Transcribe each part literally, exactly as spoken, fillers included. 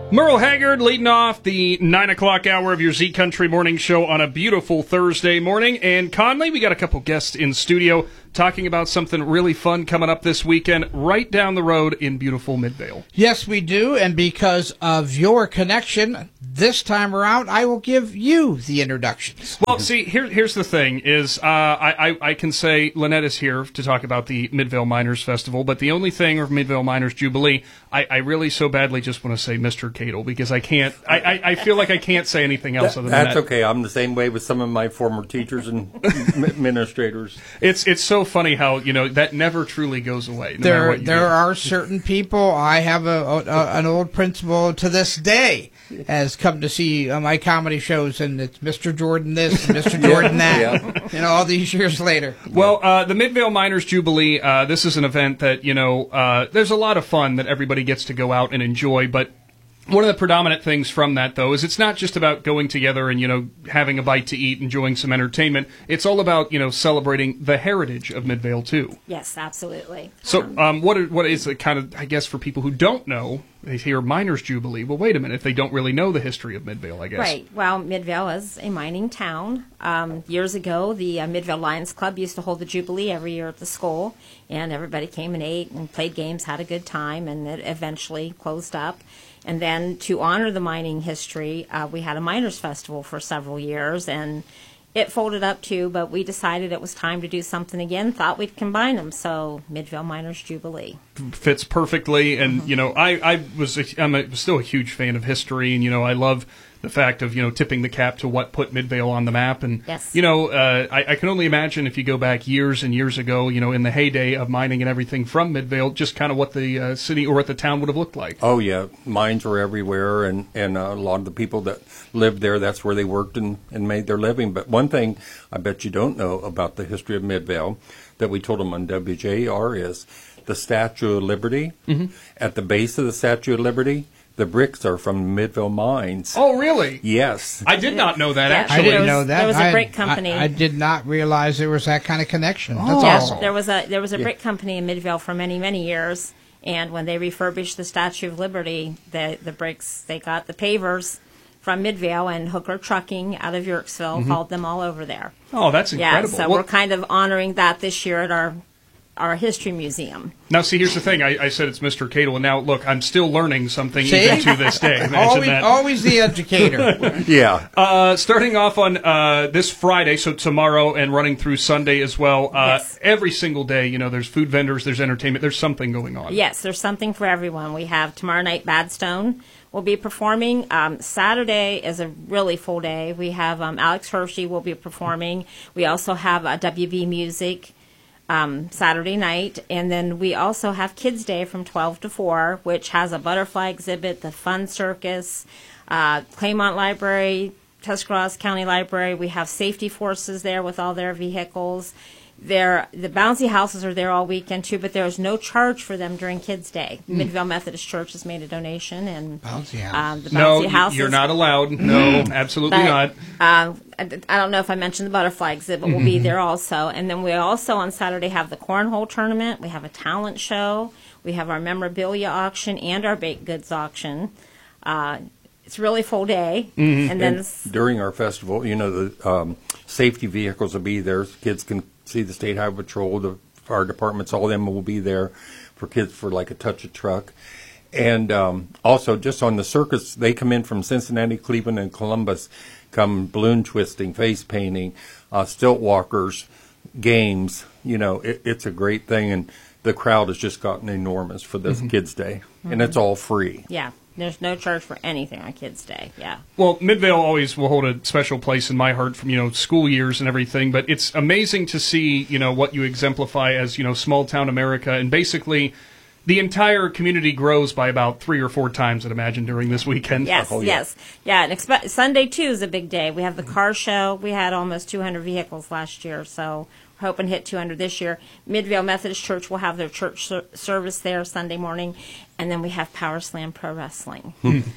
Merle Haggard leading off the nine o'clock hour of your Z Country Morning Show on a beautiful Thursday morning. And Conley, we got a couple guests in studio talking about something really fun coming up this weekend right down the road in beautiful Midvale. Yes, we do. And because of your connection, this time around, I will give you the introductions. Well, see, here, here's the thing is uh, I, I, I can say Lynette is here to talk about the Midvale Miners Festival, but the only thing, or Midvale Miners Jubilee, I, I really so badly just want to say Mister Cadle, because I can't, I, I, I feel like I can't say anything else that, other than that's that. That's okay. I'm the same way with some of my former teachers and administrators. It's it's so funny how, you know, that never truly goes away. No there what you there do. are certain people, I have a, a an old principal to this day has come to see uh, my comedy shows, and it's Mister Jordan this and Mister Jordan that, yeah. you know, all these years later. Well, uh, the Midvale Miners Jubilee, uh, this is an event that, you know, uh, there's a lot of fun that everybody gets to go out and enjoy, but one of the predominant things from that, though, is it's not just about going together and, you know, having a bite to eat, enjoying some entertainment. It's all about, you know, celebrating the heritage of Midvale, too. Yes, absolutely. So um, what, are, what is it kind of, I guess, for people who don't know, they hear Miners Jubilee. Well, wait a minute, if they don't really know the history of Midvale, I guess. Right. Well, Midvale is a mining town. Um, years ago, the uh, Midvale Lions Club used to hold the Jubilee every year at the school, and everybody came and ate and played games, had a good time, and it eventually closed up. And then to honor the mining history, uh, we had a Miners Festival for several years, and it folded up too, but we decided it was time to do something again, thought we'd combine them, so Midvale Miners Jubilee. Fits perfectly, and, mm-hmm. you know, I, I was a, I'm a, still a huge fan of history, and, you know, I love the fact of, you know, tipping the cap to what put Midvale on the map. And, yes. you know, uh, I, I can only imagine if you go back years and years ago, you know, in the heyday of mining and everything from Midvale, just kind of what the uh, city or what the town would have looked like. Oh, yeah. Mines were everywhere, and, and uh, a lot of the people that lived there, that's where they worked and, and made their living. But one thing I bet you don't know about the history of Midvale that we told them on W J R is the Statue of Liberty. Mm-hmm. At the base of the Statue of Liberty, the bricks are from Midvale Mines. Oh, really? Yes. I did not know that, yeah, actually. I didn't was, know that. There was a I, brick company. I, I did not realize there was that kind of connection. Oh. That's Yes, awesome. there was a there was a Yeah. brick company in Midvale for many, many years, and when they refurbished the Statue of Liberty, the the bricks, they got the pavers from Midvale, and Hooker Trucking out of Yorksville Mm-hmm. hauled them all over there. Oh, that's incredible. Yeah, so Well, we're kind of honoring that this year at our our history museum. now, see, here's the thing. I, I said it's Mister Cadle, and now, look, I'm still learning something See? even to this day. Imagine Always, that. always the educator. Yeah. Uh, starting off on uh, this Friday, so tomorrow, and running through Sunday as well. Uh, Yes. Every single day, you know, there's food vendors, there's entertainment, there's something going on. Yes, there's something for everyone. We have tomorrow night Badstone will be performing. Um, Saturday is a really full day. We have um, Alex Hershey will be performing. We also have uh, W V Music um, Saturday night. And then we also have Kids Day from twelve to four, which has a butterfly exhibit, the Fun Circus, uh, Claymont Library, Tuscarawas County Library. We have safety forces there with all their vehicles. There, the bouncy houses are there all weekend too, but there is no charge for them during Kids Day. Mm. Midvale Methodist Church has made a donation, and Bouncy houses. um, the bouncy No, houses. you're not allowed. No, absolutely But, not. Uh, I, I don't know if I mentioned the butterfly exhibit will be there also, and then we also on Saturday have the cornhole tournament. We have a talent show. We have our memorabilia auction and our baked goods auction. Uh, it's a really full day, Mm-hmm. and then And during our festival, you know, the um, safety vehicles will be there. Kids can see the State Highway Patrol, the fire departments, all of them will be there for kids for like a touch a truck. And um, also, just on the circus, they come in from Cincinnati, Cleveland, and Columbus, come balloon twisting, face painting, uh, stilt walkers, games. You know, it, it's a great thing, and the crowd has just gotten enormous for this Mm-hmm. Kids Day, and it's all free. yeah, there's no charge for anything on Kids Day. Yeah. Well, Midvale always will hold a special place in my heart from, you know, school years and everything, but it's amazing to see, you know, what you exemplify as, you know, small town America, and basically the entire community grows by about three or four times, I'd imagine, during this weekend. Yes, Oh, yeah. yes. Yeah, and expe- Sunday, too, is a big day. We have the car show. We had almost two hundred vehicles last year, so we're hoping to hit two hundred this year. Midvale Methodist Church will have their church ser- service there Sunday morning, and then we have Power Slam Pro Wrestling.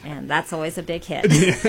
And that's always a big hit.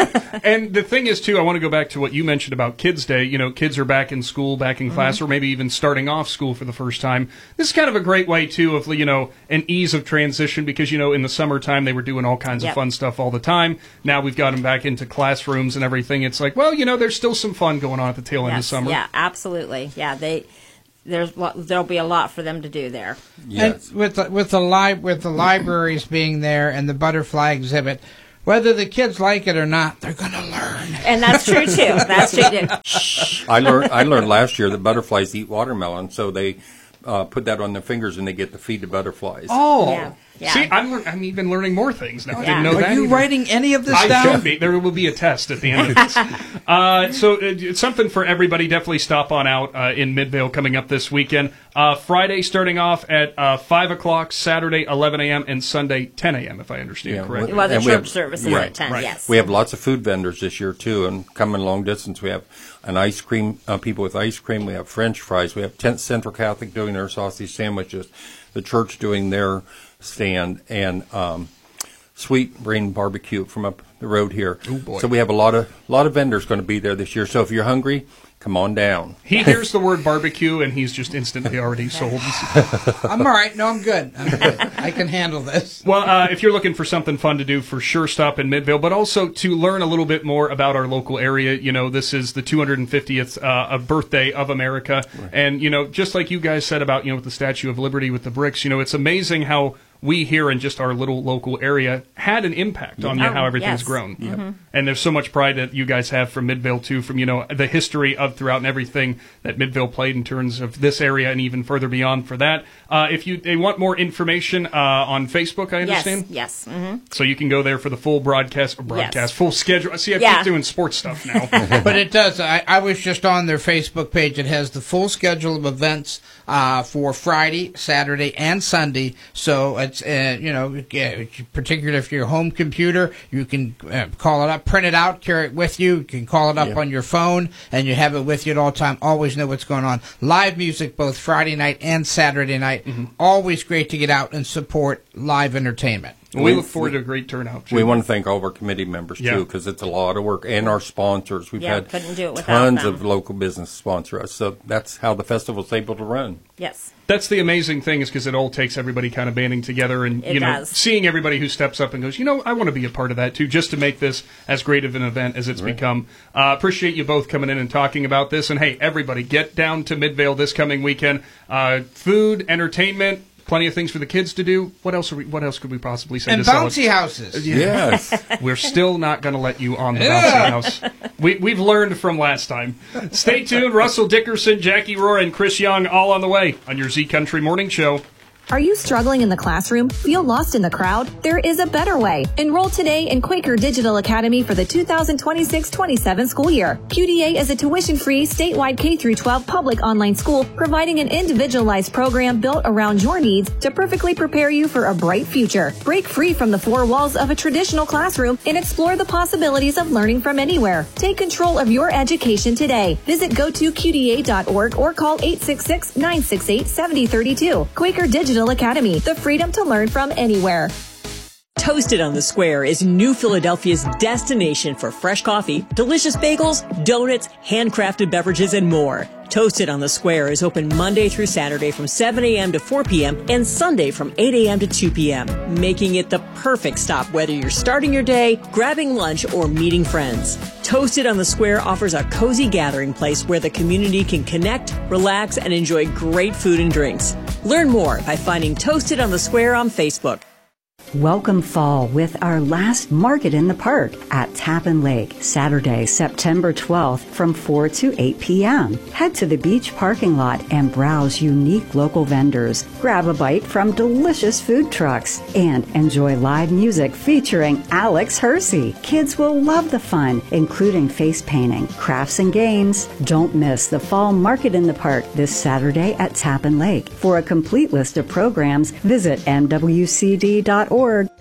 And the thing is, too, I want to go back to what you mentioned about Kids Day. You know, kids are back in school, back in class, mm-hmm. or maybe even starting off school for the first time. This is kind of a great way, too, of, you know, an ease of transition because, you know, in the summertime they were doing all kinds yep. of fun stuff all the time. Now we've got them back into classrooms and everything. It's like, well, you know, there's still some fun going on at the tail yes. end of summer. Yeah, absolutely. Yeah, they... There's there'll be a lot for them to do there. Yes. And with the, with the li- with the libraries being there and the butterfly exhibit, whether the kids like it or not, they're going to learn. And that's true too. That's true too. I learned I learned last year that butterflies eat watermelon, so they uh, put that on their fingers and they get to feed the butterflies. Oh. Yeah. Yeah. See, I'm, lear- I'm even learning more things now. Yeah. I didn't know Are that. you either. writing any of this I down? should be. There will be a test at the end of this. uh, so uh, it's something for everybody. Definitely stop on out uh, in Midvale coming up this weekend. Uh, Friday starting off at uh, five o'clock, Saturday eleven a.m., and Sunday ten a.m., if I understand yeah, correctly. Well, the and church have, service is right, at ten, right. yes. We have lots of food vendors this year, too, and coming long distance. We have an ice cream, uh, people with ice cream. We have French fries. We have Tenth Central Catholic doing their sausage sandwiches. The church doing their stand, and um, Sweet Brain Barbecue from up the road here. Oh, boy. So we have a lot of lot of vendors going to be there this year. So if you're hungry, come on down. He hears the word barbecue, and he's just instantly already sold. I'm all right. No, I'm good. I'm good. I can handle this. Well, uh, if you're looking for something fun to do, for sure stop in Midvale, but also to learn a little bit more about our local area. You know, this is the two hundred fiftieth uh, birthday of America. Right. And, you know, just like you guys said about, you know, with the Statue of Liberty with the bricks, you know, it's amazing how we here in just our little local area had an impact on you know, oh, how everything's yes. grown. Mm-hmm. And there's so much pride that you guys have from Midvale, too, from, you know, the history of throughout and everything that Midvale played in terms of this area and even further beyond for that. Uh, if you they want more information uh, on Facebook, I understand? Yes, yes. Mm-hmm. So you can go there for the full broadcast, or broadcast, yes. full schedule. See, I yeah. keep doing sports stuff now. But it does. I, I was just on their Facebook page. It has the full schedule of events uh, for Friday, Saturday, and Sunday. So it's, uh, you know, particularly if you're a home computer, you can uh, call it up, print it out, carry it with you. You can call it up yeah. on your phone, and you have it with you at all time. Always know what's going on. Live music both Friday night and Saturday night. Mm-hmm. Always great to get out and support live entertainment. Well, we look forward to a great turnout. Too. We want to thank all of our committee members, yeah. too, because it's a lot of work, and our sponsors. We've yeah, had couldn't do it without tons them. of local business sponsor us, so that's how the festival's able to run. Yes. That's the amazing thing is because it all takes everybody kind of banding together and, it you know, does. seeing everybody who steps up and goes, you know, I want to be a part of that, too, just to make this as great of an event as it's right. become. Uh, appreciate you both coming in and talking about this. And, hey, everybody, get down to Midvale this coming weekend. Uh, food, entertainment, plenty of things for the kids to do. What else? Are we, what else could we possibly say? And to bouncy sell houses. Yeah. Yes. We're still not going to let you on the bouncy house. We, we've learned from last time. Stay tuned. Russell Dickerson, Jackie Rohr, and Chris Young all on the way on your Z Country Morning Show. Are you struggling in the classroom? Feel lost in the crowd? There is a better way. Enroll today in Quaker Digital Academy for the two thousand twenty-six twenty-seven school year. Q D A is a tuition-free, statewide K through twelve public online school providing an individualized program built around your needs to perfectly prepare you for a bright future. Break free from the four walls of a traditional classroom and explore the possibilities of learning from anywhere. Take control of your education today. Visit go to Q D A dot org or call eight six six, nine six eight, seven zero three two. Quaker Digital Academy, the freedom to learn from anywhere. Toasted on the Square is New Philadelphia's destination for fresh coffee, delicious bagels, donuts, handcrafted beverages, and more. Toasted on the Square is open Monday through Saturday from seven a.m. to four p.m. and Sunday from eight a.m. to two p.m., making it the perfect stop whether you're starting your day, grabbing lunch, or meeting friends. Toasted on the Square offers a cozy gathering place where the community can connect, relax, and enjoy great food and drinks. Learn more by finding Toasted on the Square on Facebook. Welcome fall with our last Market in the Park at Tappan Lake, Saturday, September twelfth from four to eight p.m. Head to the beach parking lot and browse unique local vendors. Grab a bite from delicious food trucks and enjoy live music featuring Alex Hersey. Kids will love the fun, including face painting, crafts, and games. Don't miss the fall Market in the Park this Saturday at Tappan Lake. For a complete list of programs, visit M W C D dot org.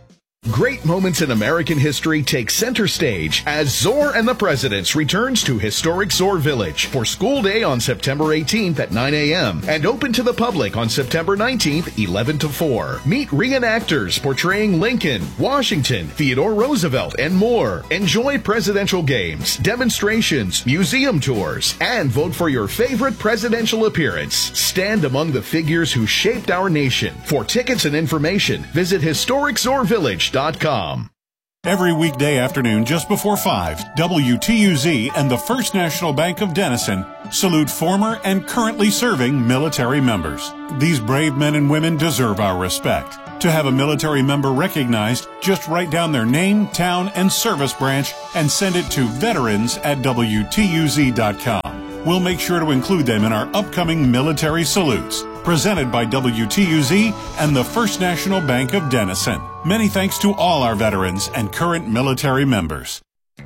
Great moments in American history take center stage as Zor and the Presidents returns to historic Zor Village for School Day on September eighteenth at nine a.m. and open to the public on September nineteenth, eleven to four. Meet reenactors portraying Lincoln, Washington, Theodore Roosevelt, and more. Enjoy presidential games, demonstrations, museum tours, and vote for your favorite presidential appearance. Stand among the figures who shaped our nation. For tickets and information, visit historic zor village dot com. Every weekday afternoon just before five, W T U Z and the First National Bank of Denison salute former and currently serving military members. These brave men and women deserve our respect. To have a military member recognized, just write down their name, town, and service branch and send it to veterans at W T U Z dot com. We'll make sure to include them in our upcoming military salutes. Presented by W T U Z and the First National Bank of Denison. Many thanks to all our veterans and current military members.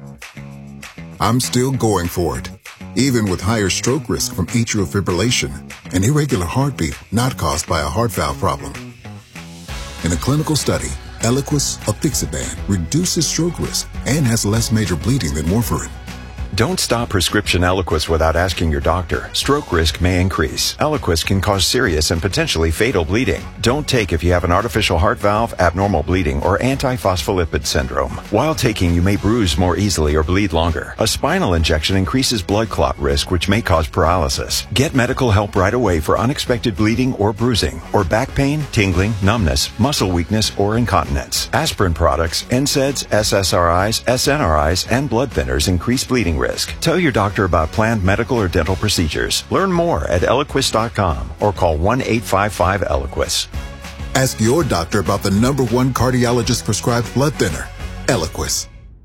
I'm still going for it, even with higher stroke risk from atrial fibrillation, an irregular heartbeat not caused by a heart valve problem. In a clinical study, Eliquis apixaban reduces stroke risk and has less major bleeding than warfarin. Don't stop prescription Eliquis without asking your doctor. Stroke risk may increase. Eliquis can cause serious and potentially fatal bleeding. Don't take if you have an artificial heart valve, abnormal bleeding, or antiphospholipid syndrome. While taking, you may bruise more easily or bleed longer. A spinal injection increases blood clot risk, which may cause paralysis. Get medical help right away for unexpected bleeding or bruising, or back pain, tingling, numbness, muscle weakness, or incontinence. Aspirin products, N SAIDs, S S R Is, S N R Is, and blood thinners increase bleeding risk. Tell your doctor about planned medical or dental procedures. Learn more at Eliquis dot com or call one eight five five Eliquis. Ask your doctor about the number one cardiologist prescribed blood thinner, Eliquis.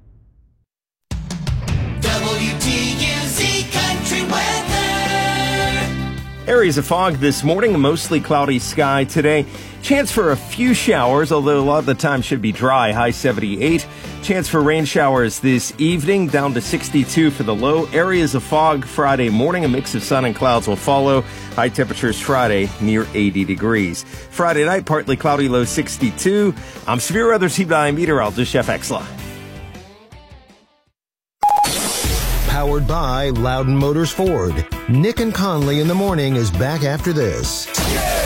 W T U Z Country Weather. Areas of fog this morning, a mostly cloudy sky today. Chance for a few showers, although a lot of the time should be dry, high seventy-eight. Chance for rain showers this evening, down to sixty-two for the low. Areas of fog Friday morning, a mix of sun and clouds will follow. High temperatures Friday near eighty degrees. Friday night, partly cloudy, low sixty-two. I'm severe weather team nine meteorologist Jeff Exla. Powered by Loudon Motors Ford. Nick and Conley in the morning is back after this.